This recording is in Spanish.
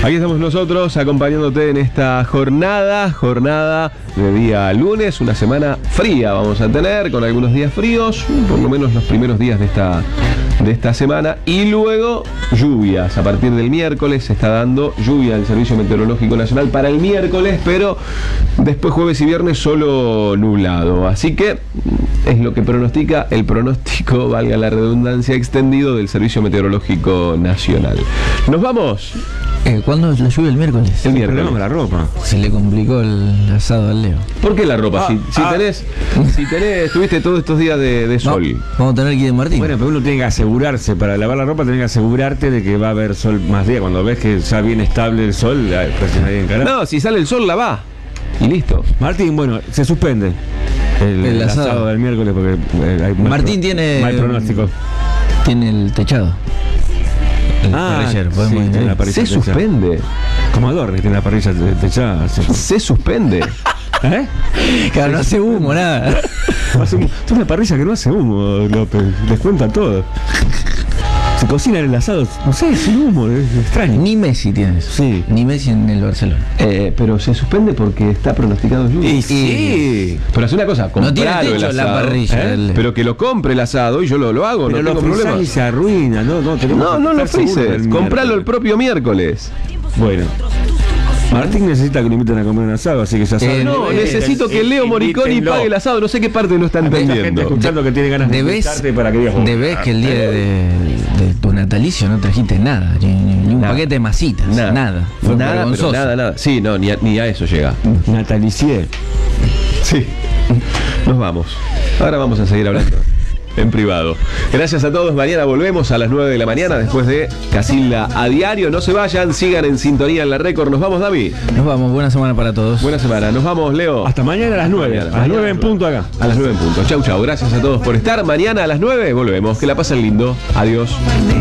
Aquí estamos nosotros acompañándote en esta jornada de día lunes, una semana fría vamos a tener, con algunos días fríos, por lo menos los primeros días de esta semana, y luego lluvias. A partir del miércoles se está dando lluvia del Servicio Meteorológico Nacional para el miércoles, pero después jueves y viernes solo nublado. Así que es lo que pronostica el pronóstico, valga la redundancia, extendido del Servicio Meteorológico Nacional. Nos vamos. ¿Cuándo es la lluvia el miércoles? El miércoles. La ropa. Se le complicó el asado al Leo. ¿Por qué la ropa? Si tuviste todos estos días de sol. No, vamos a tener que ir de Martín. Bueno, pero uno tiene que asegurarse, para lavar la ropa, tiene que asegurarte de que va a haber sol más días. Cuando ves que ya viene estable el sol, pues nadie encara. No, si sale el sol, la va. Y listo. Martín, bueno, se suspende el asado del miércoles porque hay Martín tiene pronóstico. Tiene el techado. Ayer, tiene la parrilla se techada. Suspende. Comador, que tiene la parrilla techada. Se suspende. ¿Eh? Claro, no hace humo, nada. Es una parrilla que no hace humo, López. Les cuenta todo. Se cocina en el asado, no sé, sin humo, es extraño. Ni Messi tiene eso. Sí. Ni Messi en el Barcelona. Pero se suspende porque está pronosticado lluvia. Y sí. Pero hace una cosa, No tiene compralo el techo asado. la parrilla. Pero que lo compre el asado y yo lo hago, Pero no tengo lo frizás problema. y se arruina, no No lo estar seguros frises, del compralo el miércoles. propio miércoles. Bueno. Martín necesita que lo inviten a comer un asado, así que ya saben. No, necesito que Leo Moriconi pague el asado, no sé qué parte no está Hay mucha gente entendiendo. escuchando que tiene ganas de invitarte para que digas. Debes que el día de tu natalicio no trajiste nada, ni un Nada. paquete de masitas, nada. Fue Nada, pero vergonzoso. nada. Sí, no, ni a eso llega. Natalicié. Sí. Nos vamos. Ahora vamos a seguir hablando en privado. Gracias a todos. Mañana volvemos a las 9 de la mañana después de Casilda a diario. No se vayan, sigan en sintonía en la Récord. Nos vamos, David. Nos vamos, buena semana para todos. Buena semana. Nos vamos, Leo. Hasta mañana a las 9. Mañana. A las 9 en punto acá. A las 9 en punto. Chau, chau. Gracias a todos por estar. Mañana a las 9 volvemos. Que la pasen lindo. Adiós.